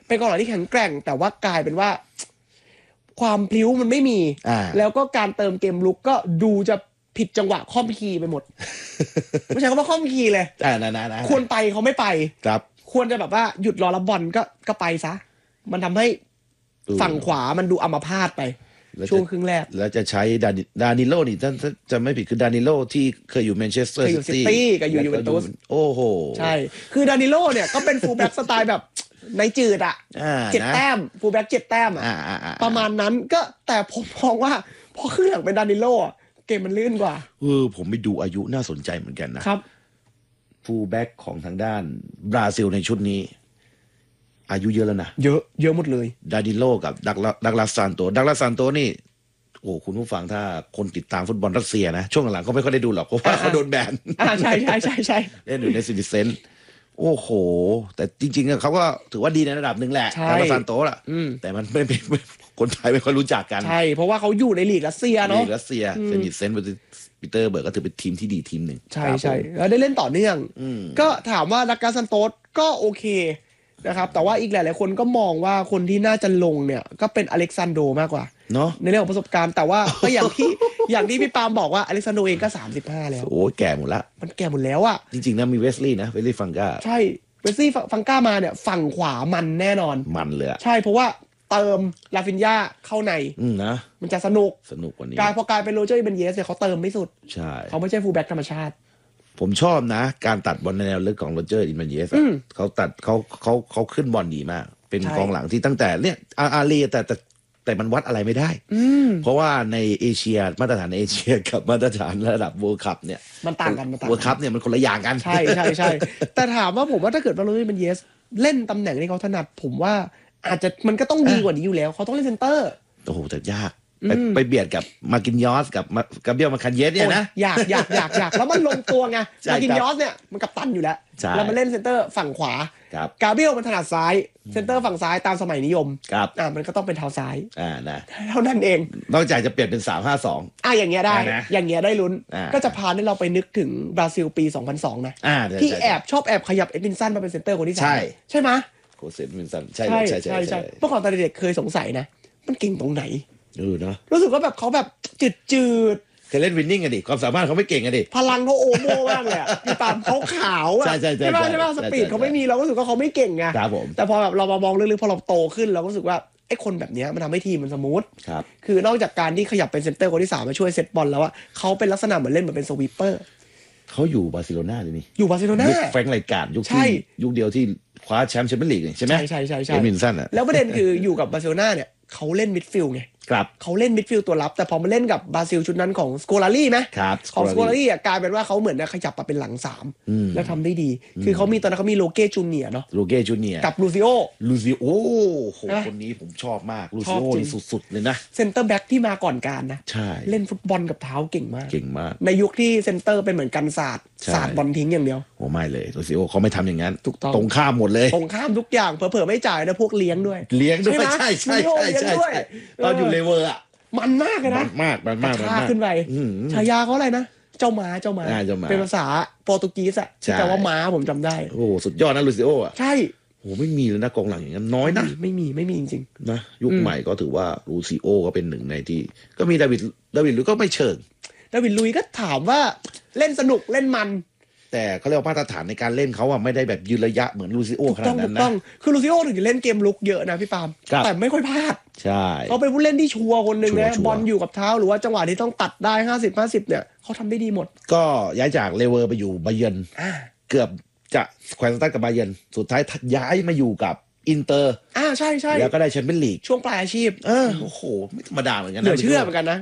เป็นกองหลังที่แข็งแกร่งแต่ว่ากลายเป็นว่าความพลิ้วมันไม่มีแล้วก็การเติมเกมลุกก็ดูจะผิดจังหวะค่อมคีย์ไปหมด ไม่ใช่คำว่าค่อมคีย์เลยควรไปเขาไม่ไปครับควรจะแบบว่าหยุดรอรับบอลก็ไปซะมันทำให้ฝั่งขวามันดูอัมพาตไปช่วงครึ่งแรกแล้วจะใช้ดานิโลนี่ถ้าจะไม่ผิดคือดานิโลที่เคยอยู่แมนเชสเตอร์ซิตี้กับอยู่ยูเวนตุสโอ้โหใช่คือดานิโลเนี่ยก็เป็นฟูลแบ็กสไตล์แบบในจืดอ่ะ7 แต้มฟูลแบ็ก7 แต้มอ่ะประมาณนั้นก็แต่ผมมองว่าพอครึ่งหลังเป็นดานิโลเกมมันลื่นกว่าผมไปดูอายุน่าสนใจเหมือนกันนะครับฟูลแบ็กของทางด้านบราซิลในชุดนี้อายุเยอะแล้วนะเยอะหมดเลยดานิโลกับดักลาสซานโตนี่โอ้คุณผู้ฟังถ้าคนติดตามฟุตบอลรัสเซียนะช่วงหลังเขาไม่ค่อยได้ดูหรอกเพราะว่าเขาโดนแบนใช่เล่นอยู่ในซิติเซนโอ้โหแต่จริงๆเขาก็ถือว่าดีในระดับหนึ่งแหละดักลาสซานโตล่ะแต่มันไม่เป็นคนไทยไม่ค่อยรู้จักกันใช่เพราะว่าเขาอยู่ในลีกรัสเซียเนาะลีกรัสเซียซิติเซนปีเตอร์เบิร์กก็ถือเป็นทีมที่ดีทีมหนึ่งใช่แล้วได้เล่นต่อเนื่องก็ถามว่าดักลาสซานโตก็โอเคนะครับแต่ว่าอีกหลายๆคนก็มองว่าคนที่น่าจะลงเนี่ยก็เป็นอเล็กซานโดมากกว่าเนาะในเรื่องของประสบการณ์แต่ว่าก็อย่างที่พี่ปาล์มบอกว่าอเล็กซานโดเองก็35แล้วโอ้แก่หมดละมันแก่หมดแล้วอ่ะจริงๆนะมีเวสลีย์ฟังก้าใช่เวสลีย์ฟังก้ามาเนี่ยฝั่งขวามันแน่นอนมันเลยใช่เพราะว่าเติมลาฟินยาเข้าในนะมันจะสนุกกว่านี้พอกลายเป็นโรเจอร์อิบันเยสเนี่ยเขาเติมไม่สุดใช่เขาไม่ใช่ฟูลแบ็กธรรมชาติผมชอบนะการตัดบอลในแนวลึกของโรเจอร์อิบันเยสเขาตัดเขาขึ้นบอลดีมากเป็นกองหลังที่ตั้งแต่เนี่ยอารีแต่มันวัดอะไรไม่ได้เพราะว่าในเอเชียมาตรฐานเอเชียกับมาตรฐานระดับเวิลด์คัพเนี่ยมันต่างกันเวิลด์คัพเนี่ยมันคนละอย่างกันใช่แต่ถามว่าผมว่าถ้าเกิดว่าโรเจอร์อิบันเยสเล่นตำแหน่งที่เขาถนัดผมว่าอาจจะมันก็ต้องดีกว่านี้อยู่แล้วเขาต้องเล่นเซนเตอร์โอ้โหแต่ยากไปเบียดกับมากินยอสกับเบียลมาคันเยสเนี่ยนะอยากแล้วมันลงตัวไงมากินยอสเนี่ยมันกัปตันอยู่แล้วแล้วมันเล่นเซนเตอร์ฝั่งขวากาเบียลมันถนัดซ้ายเซนเตอร์ฝั่งซ้ายตามสมัยนิยมมันก็ต้องเป็นเท้าซ้ายนะเท่านั้นเองนอกจากจะเปลี่ยนเป็น3-5-2 อย่างเงี้ยได้อย่างเงี้ยได้ลุ้นก็จะพาให้เราไปนึกถึงบราซิลปี2002นะที่ชอบขยับเอ็ดวินสันมาเป็นเซนเตอร์คนที่3ใช่ไหมโคเซนวินสันใช่เมื่อก่อนตอนเด็กเคยสงสัยนะมันเก่งตรงไหนเนาะรู้สึกว่าแบบเขาแบบจืดเคยเล่นวินนิ่งกันดิความสามารถเขาไม่เก่งกันดิพลังเขาโอโม่มากเลยพี่ปามเขาขาวอ่ะใช่ไหมสปีดเขาไม่มีเราก็รู้สึกว่าเขาไม่เก่งไงแต่พอแบบเรามามองลึกๆพอเราโตขึ้นเราก็รู้สึกว่าไอ้คนแบบนี้มันทำให้ทีมมันสมูทคือนอกจากการที่ขยับเป็นเซนเตอร์คนที่3มาช่วยเซตบอลแล้วว่าเขาเป็นลักษณะเหมือนเล่นเหมือนเป็นสวีปเปอร์เขาอยู่บาร์เซโลนาเลยนี่อยู่บาร์เซโลนายุคแฟรงค์ไรการยุคเดียวที่คว้าแชมป์แชมเปี้ยนลีกใช่ไหมใช่เอมินสันอ่ะแล้วประเด็นคืออยู่กับบาร์เซโลนาเนี่ยเขาเล่นมิดฟิลด์ไงเขาเล่นมิดฟิลด์ตัวรับแต่พอมาเล่นกับบราซิลชุดนั้นของสโกลารี่ไหมของสโกลารี่กลายเป็นว่าเขาเหมือนขยับมาเป็นหลัง3แล้วทำได้ดีคือเขามีตอนนั้นเขามีโลเก้จูเนียร์เนาะโลเก้จูเนียร์กับลูซิโอคนนี้ผมชอบมากลูซิโอนี่สุดๆเลยนะเซนเตอร์แบ็กที่มาก่อนการนะใช่เล่นฟุตบอลกับเท้าเก่งมากในยุคที่เซนเตอร์เป็นเหมือนกันศาสตร์บอลทิ้งอย่างเดียวโอ้ไม่เลยลูซิโอเขาไม่ทำอย่างนั้นถูกต้องตรงข้ามหมดเลยตรงข้ามทุกอย่างเผลอๆไม่จ่ายนะพวกเลี้ยงด้วยใช่ตอนอยู่เลเวอร์อ่ะมันมากเลยนะมากขึ้นไปฉายาเขาอะไรนะเจ้าม้าเป็นภาษาโปรตุเกสอ่ะที่แปลว่าม้าผมจำได้โอ้สุดยอดนะลูซิโออ่ะใช่โอ้ไม่มีเลยนะกองหลังอย่างนั้นน้อยนะไม่มีจริงๆนะยุคใหม่ก็ถือว่าลูซิโอก็เป็นหนึ่งในที่ก็มีดาวิดลุยก็ไม่เชิงดาวิดลุยก็ถามว่าเล่นสนุกเล่นมันแต่เขาเรียกว่ามาตรฐานในการเล่นเขาอะไม่ได้แบบยืนระยะเหมือนลูซิโอขนาดนั้นนะคือลูซิโอถึงจะเล่นเกมลุกเยอะนะพี่ปาล์มแต่ไม่ค่อยพลาดใช่เขาเป็นผู้เล่นที่ชัวร์คนหนึ่งนะบอลอยู่กับเท้าหรือว่าจังหวะที่ต้องตัดได้50-50เนี่ยเขาทำได้ดีหมดก็ย้ายจากเลเวอร์ไปอยู่บาเยิร์นเกือบจะแขวนสตาร์กับบาเยิร์นสุดท้ายย้ายมาอยู่กับอินเตอร์ใช่แล้วก็ได้แชมเปี้ยนลีกช่วงปลายอาชีพโอ้โหไม่ธรรมดาเหมือนกันนะเหลือเชื่อเหมือนกันนะ